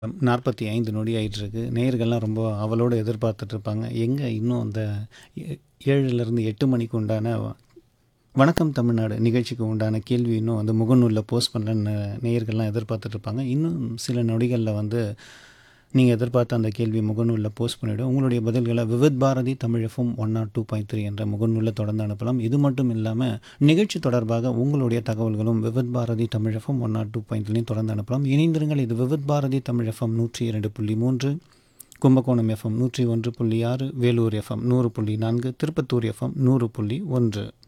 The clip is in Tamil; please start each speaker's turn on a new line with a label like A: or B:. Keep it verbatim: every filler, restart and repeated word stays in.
A: நாற்பத்தி ஐந்து நொடி ஆயிட்டிருக்கு. நேயர்கள்லாம் ரொம்ப ஆவலோட எதிர்பார்த்துட்ருப்பாங்க. எங்க இன்னும் அந்த எ ஏழிலிருந்து எட்டு மணிக்கு உண்டான வணக்கம் தமிழ்நாடு நிகழ்ச்சிக்கு உண்டான கேள்வி இன்னும் வந்து முகநூல்ல போஸ்ட் பண்ணலன்னு நேயர்கள்லாம் எதிர்பார்த்துட்ருப்பாங்க. இன்னும் சில நொடிகள்ல வந்து நீங்க எதிர்பார்த்த அந்த கேள்வி முகநூல்ல போஸ்ட் பண்ணிவிடும். உங்களுடைய பதில்கள Vividh Bharathi Tamil FM one not two point three என்ற முகநூல்ல தொடர்ந்து அனுப்பலாம். இது மட்டும் இல்லாம நிகழ்ச்சி தொடர்பாக உங்களுடைய தகவல்களும் Vividh Bharathi Tamil FM one not two point three தொடர்ந்து அனுப்பலாம். இணைந்திருங்கள். இது விவித் பாரதி தமிழ் எஃப்எம் நூற்றி இரண்டு புள்ளி மூன்று, கும்பகோணம் எஃப்எம் நூற்றி ஒன்று புள்ளி ஆறு, வேலூர் எஃப்எம் நூறு புள்ளி நான்கு, திருப்பத்தூர் எஃப்எம் நூறு புள்ளி ஒன்று.